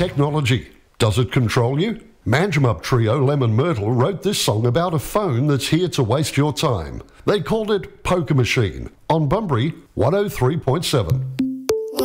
technology. Does it control you? Manjimup Trio Lemon Myrtle wrote this song about a phone that's here to waste your time. They called it Poker Machine on Bunbury 103.7.